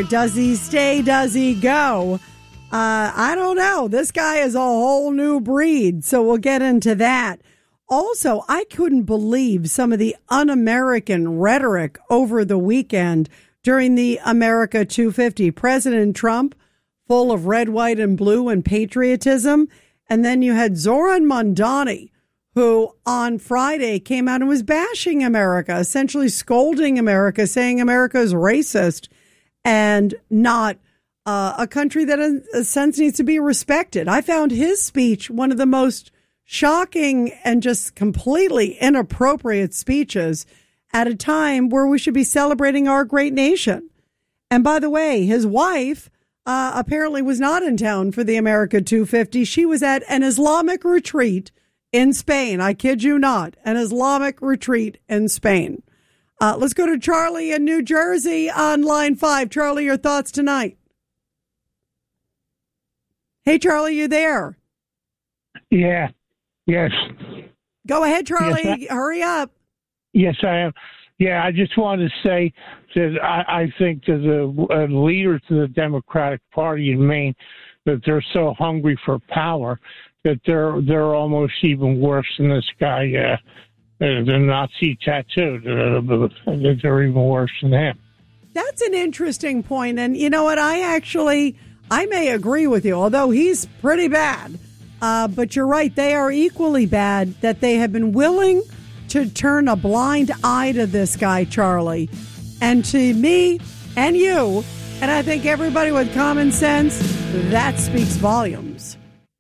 there. Does he stay? Does he go? I don't know. This guy is a whole new breed, so we'll get into that. Also, I couldn't believe some of the un-American rhetoric over the weekend during the America 250. President Trump, full of red, white, and blue and patriotism. And then you had Zoran Mondani, who on Friday came out and was bashing America, essentially scolding America, saying America is racist and not a country that in a sense needs to be respected. I found his speech one of the most shocking and just completely inappropriate speeches at a time where we should be celebrating our great nation. And by the way, his wife apparently was not in town for the America 250. She was at an Islamic retreat in Spain. I kid you not, an Islamic retreat in Spain. Let's go to Charlie in New Jersey on line 5. Charlie, your thoughts tonight? Hey, Charlie, you there? Yeah. Yes. Go ahead, Charlie. Yes, hurry up. Yes, I am. Yeah, I just wanted to say that I think that the leaders of the Democratic Party in Maine, that they're so hungry for power that they're almost even worse than this guy, the Nazi tattoo. They're even worse than him. That's an interesting point. And you know what? I may agree with you, although he's pretty bad. But you're right. They are equally bad that they have been willing to turn a blind eye to this guy, Charlie. And to me and you, and I think everybody with common sense, that speaks volumes.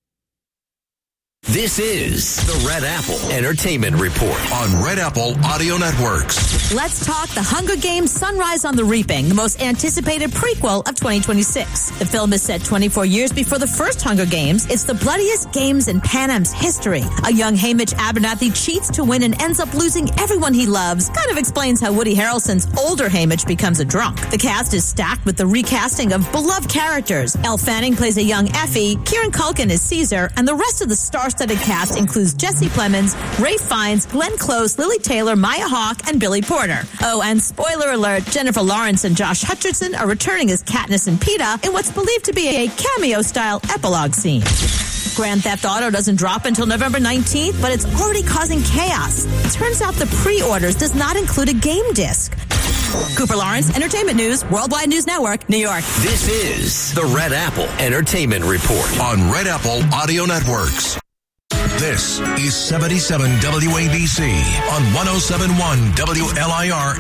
This is the Red Apple Entertainment Report on Red Apple Audio Networks. Let's talk The Hunger Games: Sunrise on the Reaping, the most anticipated prequel of 2026. The film is set 24 years before the first Hunger Games. It's the bloodiest games in Pan Am's history. A young Hamish Abernathy cheats to win and ends up losing everyone he loves. Kind of explains how Woody Harrelson's older Hamish becomes a drunk. The cast is stacked with the recasting of beloved characters. Elle Fanning plays a young Effie, Kieran Culkin is Caesar, and the rest of the star-studded cast includes Jesse Plemons, Ralph Fiennes, Glenn Close, Lily Taylor, Maya Hawke, and Billy Porter. Oh, and spoiler alert, Jennifer Lawrence and Josh Hutcherson are returning as Katniss and Peeta in what's believed to be a cameo-style epilogue scene. Grand Theft Auto doesn't drop until November 19th, but it's already causing chaos. It turns out the pre-orders does not include a game disc. Cooper Lawrence, Entertainment News, Worldwide News Network, New York. This is the Red Apple Entertainment Report on Red Apple Audio Networks. This is 77 WABC on 107.1 WLIR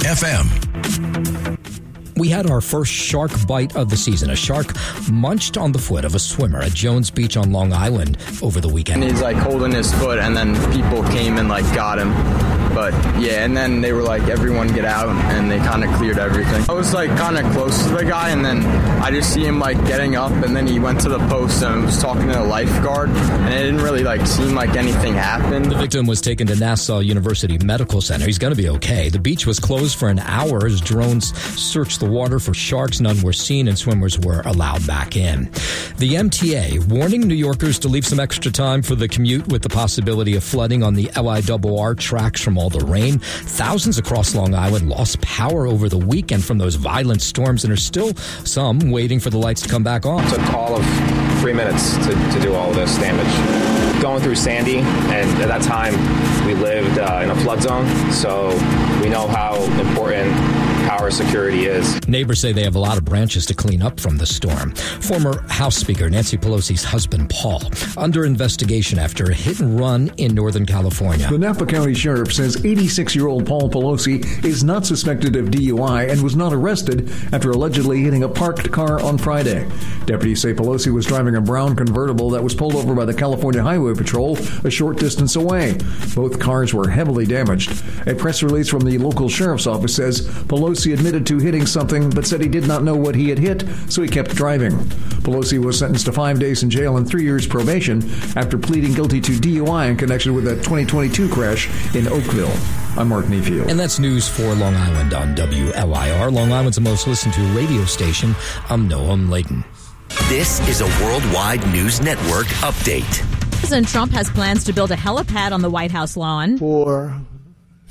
FM. We had our first shark bite of the season. A shark munched on the foot of a swimmer at Jones Beach on Long Island over the weekend. He's like holding his foot, and then people came and like got him. But yeah, and then they were like, everyone get out, and they kind of cleared everything. I was like kind of close to the guy, and then I just see him like getting up, and then he went to the post and was talking to the lifeguard, and it didn't really like seem like anything happened. The victim was taken to Nassau University Medical Center. He's going to be okay. The beach was closed for an hour as drones searched the water for sharks. None were seen, and swimmers were allowed back in. The MTA warning New Yorkers to leave some extra time for the commute with the possibility of flooding on the LIRR tracks from all the rain. Thousands across Long Island lost power over the weekend from those violent storms, and there's still some waiting for the lights to come back on. It took all of 3 minutes to do all this damage. Going through Sandy, and at that time we lived in a flood zone, so we know how important power security is. Neighbors say they have a lot of branches to clean up from the storm. Former House Speaker Nancy Pelosi's husband, Paul, under investigation after a hit and run in Northern California. The Napa County Sheriff says 86-year-old Paul Pelosi is not suspected of DUI and was not arrested after allegedly hitting a parked car on Friday. Deputies say Pelosi was driving a brown convertible that was pulled over by the California Highway Patrol a short distance away. Both cars were heavily damaged. A press release from the local sheriff's office says Pelosi admitted to hitting something but said he did not know what he had hit, so he kept driving. Pelosi was sentenced to 5 days in jail and 3 years probation after pleading guilty to DUI in connection with a 2022 crash in Oakville. I'm Mark Neafield. And that's news for Long Island on WLIR. Long Island's the most listened to radio station. I'm Noam Layton. This is a Worldwide News Network update. President Trump has plans to build a helipad on the White House lawn. For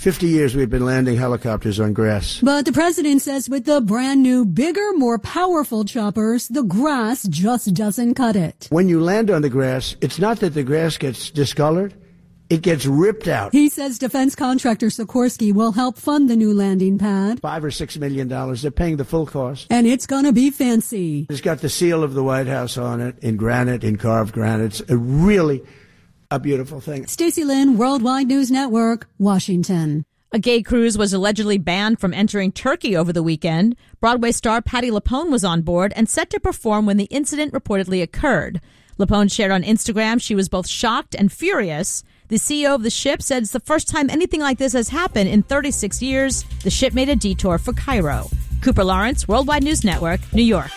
50 years we've been landing helicopters on grass. But the president says with the brand new, bigger, more powerful choppers, the grass just doesn't cut it. When you land on the grass, it's not that the grass gets discolored. It gets ripped out. He says defense contractor Sikorsky will help fund the new landing pad. $5 or $6 million. They're paying the full cost. And it's going to be fancy. It's got the seal of the White House on it, in granite, in carved granite. It's really a beautiful thing. Stacey Lynn, Worldwide News Network, Washington. A gay cruise was allegedly banned from entering Turkey over the weekend. Broadway star Patti LuPone was on board and set to perform when the incident reportedly occurred. LuPone shared on Instagram she was both shocked and furious. The CEO of the ship said it's the first time anything like this has happened in 36 years. The ship made a detour for Cairo. Cooper Lawrence, Worldwide News Network, New York.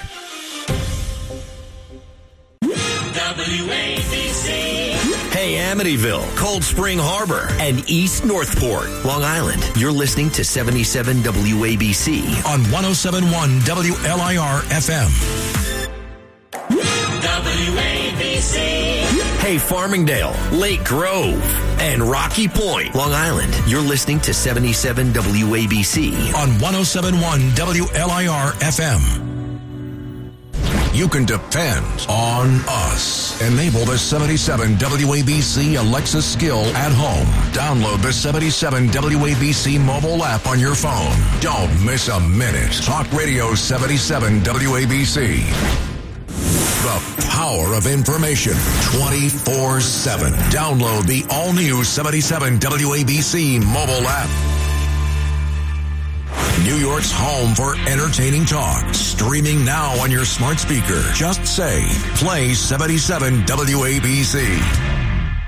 WABC. Hey, Amityville, Cold Spring Harbor, and East Northport, Long Island. You're listening to 77 WABC on 107.1 WLIR FM. WABC. Hey, Farmingdale, Lake Grove, and Rocky Point, Long Island. You're listening to 77 WABC on 107.1 WLIR FM. You can depend on us. Enable the 77 WABC Alexa skill at home. Download the 77 WABC mobile app on your phone. Don't miss a minute. Talk Radio 77 WABC. The power of information 24/7. Download the all-new 77 WABC mobile app. New York's home for entertaining talk. Streaming now on your smart speaker. Just say, play 77 WABC.